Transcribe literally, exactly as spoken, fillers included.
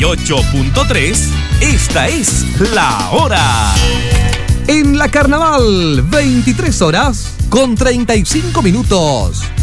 y ocho punto tres, esta es La Hora. En la Carnaval, veintitrés horas con treinta y cinco minutos.